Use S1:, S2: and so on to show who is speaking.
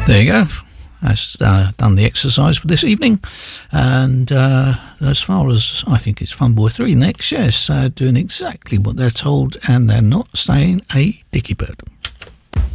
S1: There you go. That's done the exercise for this evening. And as far as I think it's Fun Boy 3 next, yes, doing exactly what they're told, and they're not saying a dicky bird.